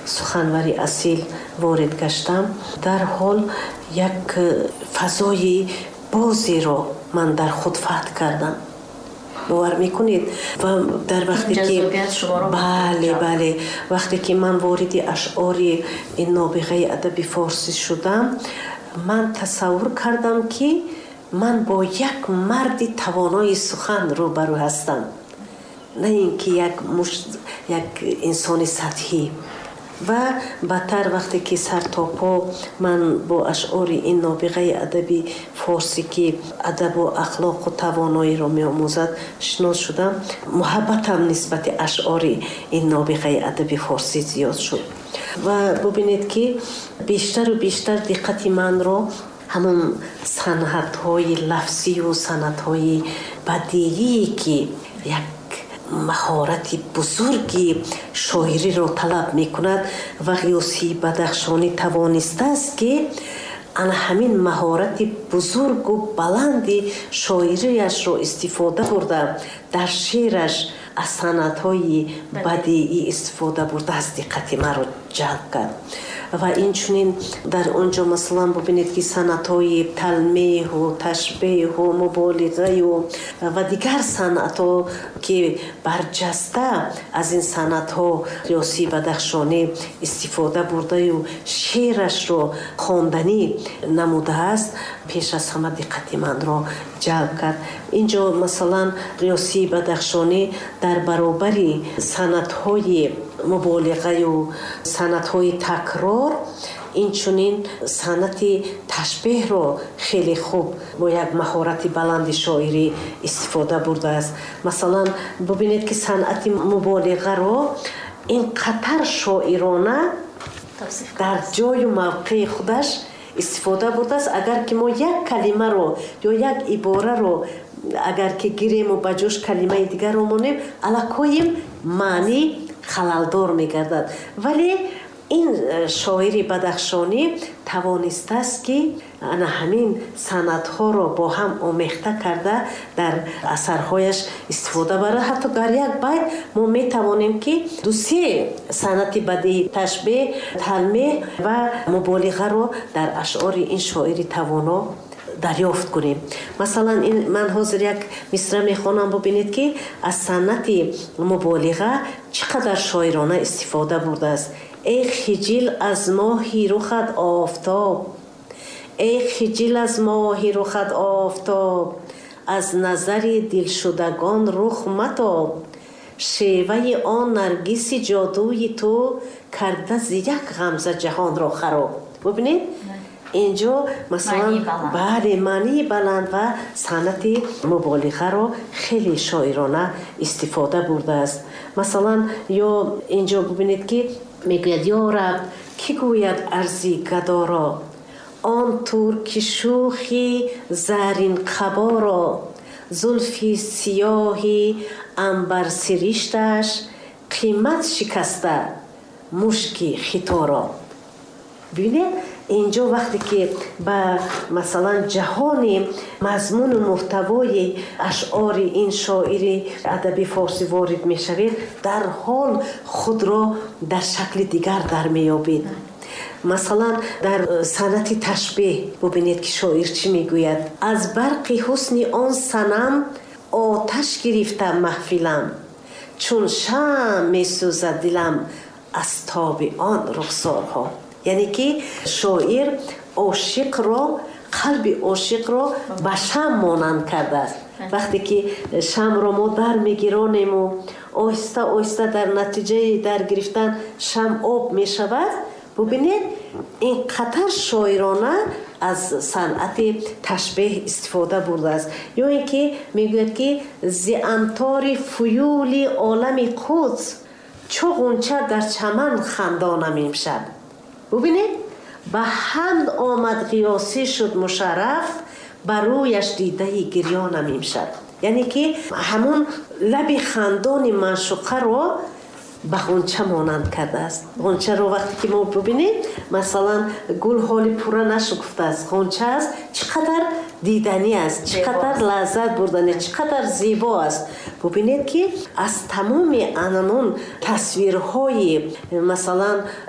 суханвари асил ворид гаштам, дар ҳол як фазои бозиро ман дар худ фатҳ кардам. باور میکنید و در وقتی که بله وقتی که من وارد اشعار این نابغه ادب فارسی شدم، من تصور کردم که من با یک مرد توانای سخن روبرو هستم، نه اینکه یک انسان سطحی. و بعدتر وقتی که سر تا پا من با اشعار این نابغه ادبی فارسی که ادب و اخلاق و توانایی را می آموزد شناس شدم، محبتم نسبت اشعار این نابغه ادبی فارسی زیاد شد. و ببینید که بیشتر و بیشتر دقت من را همون صنعت های لفظی و صنعت های بدیعی که یک مهارت بزرگی شاعری را طلب می کند و غیاثی بدخشانی توانسته است که آن همین مهارت بزرگ و بلندی شاعریش را استفاده برده در شعرش از صنعت‌های بدیعی استفاده برده از دقت ما را جلب کرد. و این چنین در اونجا مثلا ببینید که صنعت‌های تلمیح و تشبیه و مبالغه و دیگر صنعت‌ها که برجسته از این صنعت‌ها غیاثی بدخشانی استفاده برده و شعرش را خواندنی نموده است، پیش از همه دقت من را جلب کرد. اینجا مثلا غیاثی بدخشانی در برابر صنعت‌های مبالغه و صنعت‌های تکرار، این چنین صنعت تشبیه را خیلی خوب با یک مهارت بلند شاعری استفاده برده است. مثلا ببینید که صنعت مبالغه را اینقدر شاعرانه در جای و موقع خودش استفاده برده است. اگر که ما یک کلمه رو یا یک عباره رو اگر که گیریم و بجاش کلمه دیگر رو مانیم، الکویم معنی خلالدار میگردد. ولی این شاعری بدخشانی توانسته است که همین صنعت‌ها را با هم آمیخته کرده در اثرهایش استفاده بره. حتی در یک بیت ما میتوانیم که دو سه صنعت بدیعی، تشبیه، تلمیح و مبالغه را در اشعار این شاعری توانا دریافت کنیم. مثلا من حاضر یک مصرع میخوانم، ببینید که از صنعت مبالغه چقدر شاعرانه استفاده برده است. ای خجل از ماهی رخت آفتاب، ای خجل از ماهی رخت آفتاب، از نظر دلشدگان رخ متاب، شیوه آن نرگس جادوی تو کرده ز یک غمزه جهان را خراب. ببینید اینجا مثلا معنی بلند و صنعت مبالغه را خیلی شاعرانه استفاده برده است. مثلا یا اینجا ببینید که میگوید یا رب کی گوید ارزی گدا را، آن ترک شوخی زرین قبا را، زلفی سیاهی عنبر سرشتش قیمت شکسته مشکی خطا را. ببینید اینجا وقتی که به مثلا جهان مضمون و محتوای اشعار این شاعر ادبی فارسی وارد می شوید، در حال خود را در شکل دیگر در می یابید. مثلا در صنعت تشبیه ببینید که شاعر چی می گوید: از برق حسن آن صنم آتش گرفته محفلم، چون شمع می سوزد دلم از تاب آن رخسارها. یعنی که شاعر عاشق را، قلب عاشق را به شمع مانند کرده است. وقتی که شمع را ما در میگیرانیم و آهسته آهسته در نتیجه در گرفتن شمع آب می شود، ببینید این قطر شاعرانه از صنعت تشبیه استفاده برده است. یا اینکه میگوید که ز امطار فیول عالم قدس چو غنچه در چمن خندانم امشب. ببینید به حمد آمد قیاسی شد مشرف، بر رویش دیده گریانم امشب. یعنی که همون لب خندان معشوقه را به غنچه مانند کرده است. غنچه رو وقتی که ما ببینیم مثلا گل حالی پورا نشکفته است، غنچه است، چقدر دیدنی است، چقدر لذت بردنی، چقدر زیبا است. ببینید که از تمام انمون تصویرهای مثلا